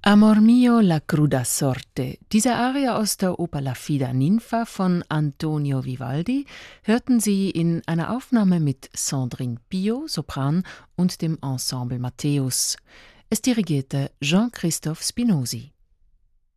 Amor mio la cruda sorte. Diese Aria aus der Oper La Fida Ninfa von Antonio Vivaldi hörten Sie in einer Aufnahme mit Sandrine Pio, Sopran, und dem Ensemble Matthäus. Es dirigierte Jean-Christophe Spinozzi.